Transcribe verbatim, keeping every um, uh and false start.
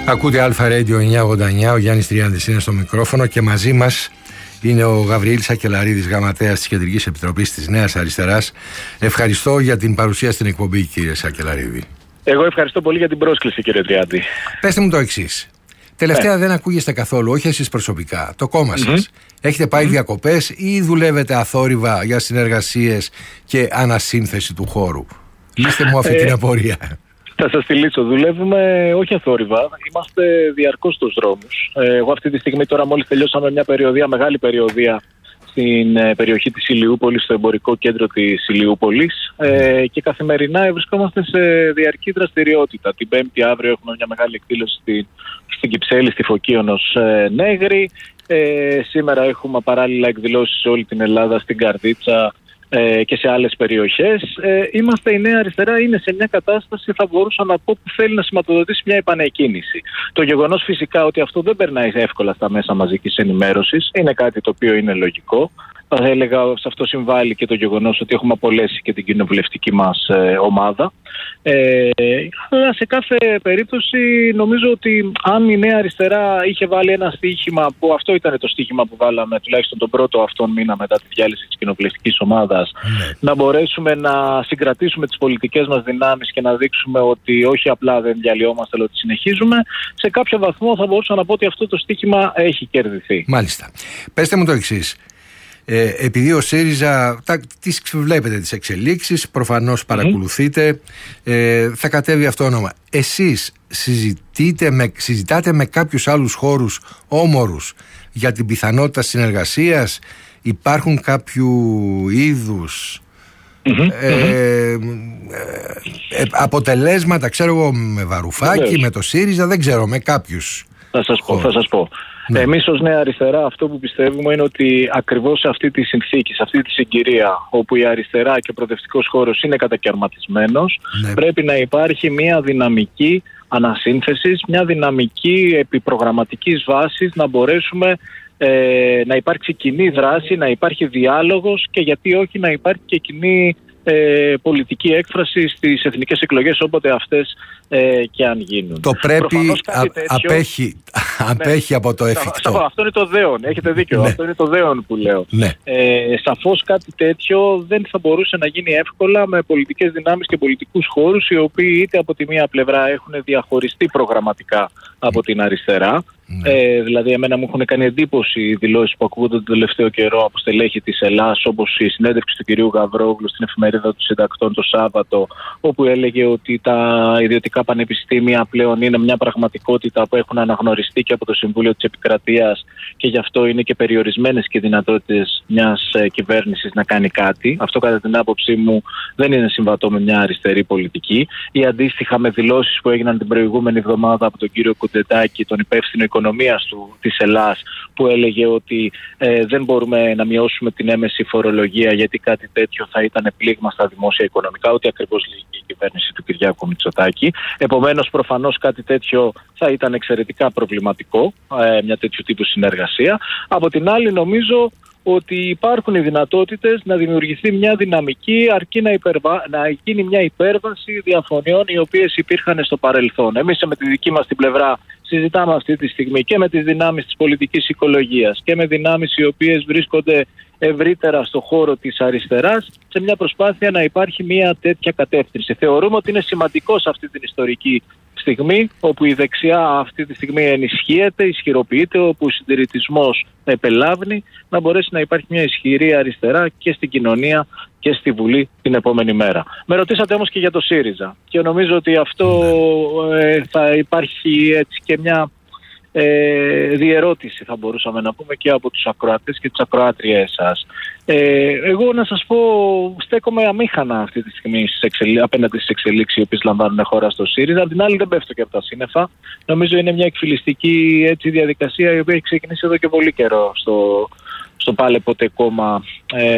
Ακούτε Alpha Radio εννιακόσια ογδόντα εννιά, ο Γιάννης Τριάντης είναι στο μικρόφωνο και μαζί μας είναι ο Γαβριήλ Σακελαρίδης, γραμματέας της Κεντρικής Επιτροπής της Νέας Αριστεράς. Ευχαριστώ για την παρουσία στην εκπομπή, κύριε Σακελαρίδη. Εγώ ευχαριστώ πολύ για την πρόσκληση, κύριε Τριάντη. Πέστε μου το εξής. Τελευταία ναι. δεν ακούγεστε καθόλου, όχι εσείς προσωπικά, το κόμμα Mm-hmm. σας. Έχετε πάει Mm-hmm. διακοπές ή δουλεύετε αθόρυβα για συνεργασίες και ανασύνθεση του χώρου? Λύστε μου αυτή την απορία. Θα σας τη λύσω. Δουλεύουμε όχι αθόρυβα, είμαστε διαρκώς στους δρόμους. Ε, εγώ αυτή τη στιγμή τώρα μόλις τελειώσαμε μια περιοδεία, μεγάλη περιοδεία στην ε, περιοχή της Ηλιούπολης, στο εμπορικό κέντρο της Ηλιούπολης ε, και καθημερινά βρισκόμαστε σε διαρκή δραστηριότητα. Την Πέμπτη αύριο έχουμε μια μεγάλη εκδήλωση στην, στην Κυψέλη, στη Φωκίωνος ε, Νέγρη. Ε, σήμερα έχουμε παράλληλα εκδηλώσεις σε όλη την Ελλάδα, στην Καρδίτσα και σε άλλες περιοχές. Ε, είμαστε η Νέα Αριστερά, είναι σε μια κατάσταση, θα μπορούσα να πω, που θέλει να σηματοδοτήσει μια επανεκκίνηση. Το γεγονός φυσικά ότι αυτό δεν περνάει εύκολα στα μέσα μαζικής ενημέρωσης είναι κάτι το οποίο είναι λογικό. Θα έλεγα σε αυτό συμβάλλει και το γεγονός ότι έχουμε απολέσει και την κοινοβουλευτική μας ε, ομάδα. Ε, αλλά σε κάθε περίπτωση νομίζω ότι αν η Νέα Αριστερά είχε βάλει ένα στοίχημα, που αυτό ήταν το στοίχημα που βάλαμε τουλάχιστον τον πρώτο αυτόν μήνα μετά τη διάλυση της κοινοβουλευτικής ομάδας, ναι. να μπορέσουμε να συγκρατήσουμε τις πολιτικές μας δυνάμεις και να δείξουμε ότι όχι απλά δεν διαλυόμαστε, αλλά ότι συνεχίζουμε, σε κάποιο βαθμό θα μπορούσα να πω ότι αυτό το στοίχημα έχει κερδιθεί. Μάλιστα. Πέστε μου το εξής. Ε, επειδή ο ΣΥΡΙΖΑ, τα, τις βλέπετε τις εξελίξεις, προφανώς παρακολουθείτε, ε, θα κατέβει αυτό όνομα. Εσείς συζητείτε με, συζητάτε με κάποιους άλλους χώρους όμορους για την πιθανότητα συνεργασίας? Υπάρχουν κάποιου είδους mm-hmm. ε, ε, ε, αποτελέσματα, ξέρω εγώ, με Βαρουφάκη, με το ΣΥΡΙΖΑ, δεν ξέρω, με κάποιους? Θα σας πω, θα σας πω. Ναι. Εμείς ως Νέα Αριστερά αυτό που πιστεύουμε είναι ότι ακριβώς σε αυτή τη συνθήκη, σε αυτή τη συγκυρία όπου η αριστερά και ο προοδευτικός χώρος είναι κατακαιρματισμένος, ναι. πρέπει να υπάρχει μια δυναμική ανασύνθεσης, μια δυναμική επιπρογραμματικής βάσης, να μπορέσουμε ε, να υπάρξει κοινή δράση, να υπάρχει διάλογος και γιατί όχι να υπάρχει και κοινή Ε, πολιτική έκφραση στις εθνικές εκλογές όποτε αυτές ε, και αν γίνουν. Το πρέπει α, τέτοιο, απέχει, απέχει ναι, από το εφικτό. Σαφώς, αυτό είναι το δέον, έχετε δίκιο, ναι. αυτό είναι το δέον που λέω. Ναι. Ε, σαφώς κάτι τέτοιο δεν θα μπορούσε να γίνει εύκολα με πολιτικές δυνάμεις και πολιτικούς χώρους οι οποίοι είτε από τη μία πλευρά έχουν διαχωριστεί προγραμματικά από την αριστερά. Ναι. Ε, δηλαδή, εμένα μου έχουν κάνει εντύπωση οι δηλώσεις που ακούγονται τον τελευταίο καιρό από στελέχη της Ελλάς, όπως η συνέντευξη του κυρίου Γαβρόγλου στην εφημερίδα του Συντακτών το Σάββατο, όπου έλεγε ότι τα ιδιωτικά πανεπιστήμια πλέον είναι μια πραγματικότητα που έχουν αναγνωριστεί και από το Συμβούλιο της Επικρατείας και γι' αυτό είναι και περιορισμένες και δυνατότητες μιας ε, κυβέρνησης να κάνει κάτι. Αυτό, κατά την άποψή μου, δεν είναι συμβατό με μια αριστερή πολιτική. Ή αντίστοιχα με δηλώσεις που έγιναν την προηγούμενη εβδομάδα από τον κύριο Κουντετάκη, τον υπεύθυνο οικονομίας του, της Ελλάς, που έλεγε ότι ε, δεν μπορούμε να μειώσουμε την έμεση φορολογία γιατί κάτι τέτοιο θα ήταν πλήγμα στα δημόσια οικονομικά, ότι ακριβώς λέει η κυβέρνηση του Κυριάκου Μητσοτάκη. Επομένως, προφανώς κάτι τέτοιο θα ήταν εξαιρετικά προβληματικό, ε, μια τέτοιου τύπου συνεργασία. Από την άλλη, νομίζω ότι υπάρχουν οι δυνατότητες να δημιουργηθεί μια δυναμική, αρκεί να, υπερβα... να γίνει μια υπέρβαση διαφωνιών οι οποίες υπήρχαν στο παρελθόν. Εμείς με τη δική μας την πλευρά συζητάμε αυτή τη στιγμή και με τις δυνάμεις της πολιτικής οικολογίας και με δυνάμεις οι οποίες βρίσκονται ευρύτερα στο χώρο της αριστεράς, σε μια προσπάθεια να υπάρχει μια τέτοια κατεύθυνση. Θεωρούμε ότι είναι σημαντικό σε αυτή την ιστορική στιγμή, όπου η δεξιά αυτή τη στιγμή ενισχύεται, ισχυροποιείται, όπου ο συντηρητισμός επελάβνει, να μπορέσει να υπάρχει μια ισχυρή αριστερά και στην κοινωνία και στη Βουλή την επόμενη μέρα. Με ρωτήσατε όμως και για το ΣΥΡΙΖΑ και νομίζω ότι αυτό ε, θα υπάρχει έτσι και μια ε, διερώτηση, θα μπορούσαμε να πούμε, και από τους ακροατές και τις ακροάτριές σας. Ε, εγώ να σας πω, στέκομαι αμήχανα αυτή τη στιγμή στις εξελί... απέναντι στις εξελίξεις οι οποίες λαμβάνουν χώρα στο ΣΥΡΙΖΑ. Απ' την άλλη δεν πέφτω και από τα σύννεφα. Νομίζω είναι μια εκφυλιστική έτσι, διαδικασία η οποία έχει ξεκινήσει εδώ και πολύ καιρό στο, στο πάλε ποτέ κόμμα. Ε,